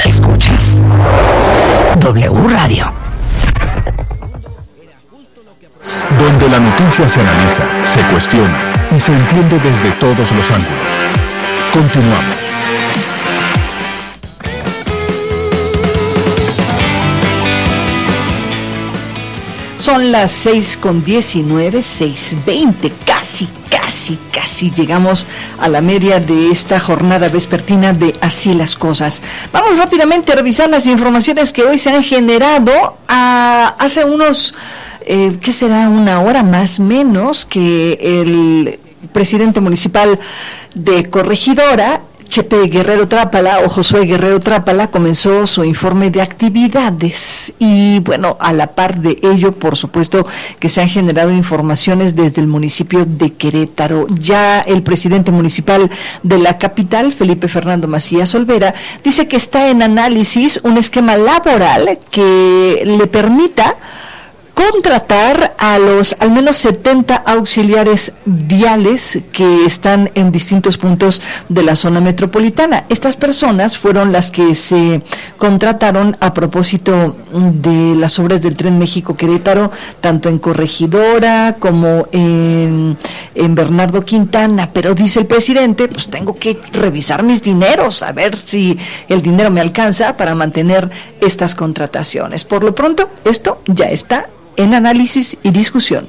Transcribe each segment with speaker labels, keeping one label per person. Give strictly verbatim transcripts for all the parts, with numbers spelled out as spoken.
Speaker 1: Escuchas W Radio.
Speaker 2: Donde la noticia se analiza, se cuestiona y se entiende desde todos los ángulos. Continuamos.
Speaker 3: Son las seis con diecinueve, seis veinte, casi, casi, casi llegamos a la media de esta jornada vespertina de Así las Cosas. Vamos rápidamente a revisar las informaciones que hoy se han generado. A, hace unos, eh, ¿qué será? Una hora más menos que el presidente municipal de Corregidora, Chepe Guerrero Trápala o Josué Guerrero Trápala, comenzó su informe de actividades y bueno, a la par de ello, por supuesto que se han generado informaciones desde el municipio de Querétaro. Ya el presidente municipal de la capital, Felipe Fernando Macías Olvera, dice que está en análisis un esquema laboral que le permita contratar a los al menos setenta auxiliares viales que están en distintos puntos de la zona metropolitana. Estas personas fueron las que se contrataron a propósito de las obras del Tren México-Querétaro, tanto en Corregidora como en, en Bernardo Quintana. Pero dice el presidente, pues tengo que revisar mis dineros, a ver si el dinero me alcanza para mantener estas contrataciones. Por lo pronto, esto ya está en análisis y discusión.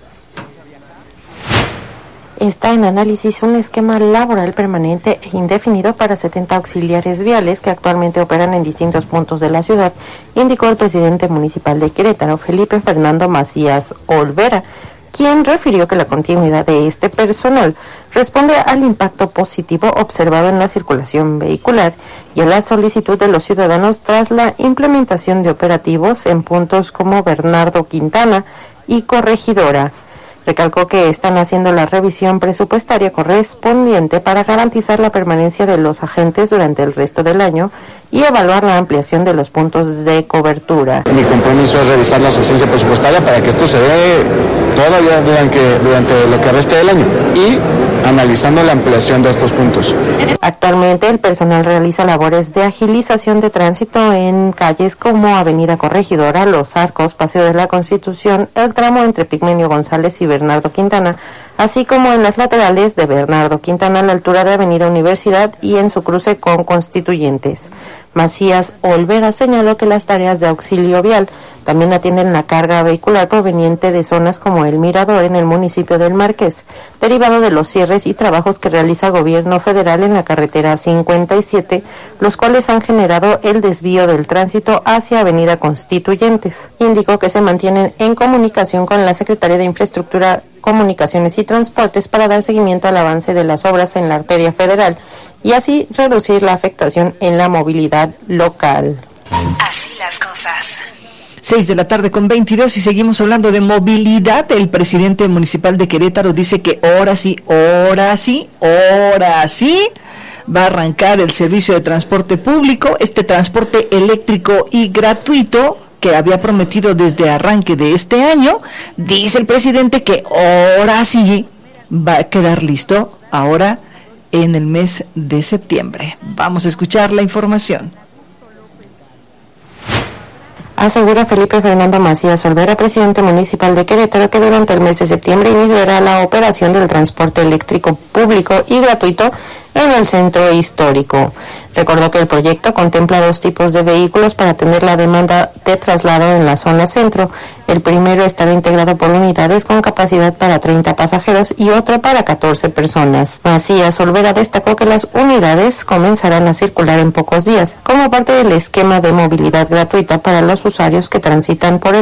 Speaker 4: Está en análisis un esquema laboral permanente e indefinido para setenta auxiliares viales que actualmente operan en distintos puntos de la ciudad, indicó el presidente municipal de Querétaro, Felipe Fernando Macías Olvera, quien refirió que la continuidad de este personal responde al impacto positivo observado en la circulación vehicular y a la solicitud de los ciudadanos tras la implementación de operativos en puntos como Bernardo Quintana y Corregidora. Recalcó que están haciendo la revisión presupuestaria correspondiente para garantizar la permanencia de los agentes durante el resto del año y evaluar la ampliación de los puntos de cobertura.
Speaker 5: Mi compromiso es revisar la suficiencia presupuestaria para que esto se dé todavía durante, durante lo que reste del año y analizando la ampliación de estos puntos.
Speaker 4: Actualmente el personal realiza labores de agilización de tránsito en calles como Avenida Corregidora, Los Arcos, Paseo de la Constitución, el tramo entre Pigmenio González y Bernardo Quintana, así como en las laterales de Bernardo Quintana a la altura de Avenida Universidad y en su cruce con Constituyentes. Macías Olvera señaló que las tareas de auxilio vial también atienden la carga vehicular proveniente de zonas como El Mirador en el municipio del Marqués, derivado de los cierres y trabajos que realiza el gobierno federal en la carretera cincuenta y siete, los cuales han generado el desvío del tránsito hacia Avenida Constituyentes. Indicó que se mantienen en comunicación con la Secretaría de Infraestructura, Comunicaciones y Transportes para dar seguimiento al avance de las obras en la arteria federal y así reducir la afectación en la movilidad local.
Speaker 1: Así las cosas.
Speaker 3: Seis de la tarde con veintidós y seguimos hablando de movilidad. El presidente municipal de Querétaro dice que ahora sí, ahora sí, ahora sí va a arrancar el servicio de transporte público, este transporte eléctrico y gratuito que había prometido desde arranque de este año. Dice el presidente que ahora sí va a quedar listo ahora en el mes de septiembre. Vamos a escuchar la información.
Speaker 4: Asegura Felipe Fernando Macías Olvera, presidente municipal de Querétaro, que durante el mes de septiembre iniciará la operación del transporte eléctrico público y gratuito en el centro histórico. Recordó que el proyecto contempla dos tipos de vehículos para atender la demanda de traslado en la zona centro. El primero estará integrado por unidades con capacidad para treinta pasajeros y otro para catorce personas. Macías Olvera destacó que las unidades comenzarán a circular en pocos días, como parte del esquema de movilidad gratuita para los usuarios que transitan por el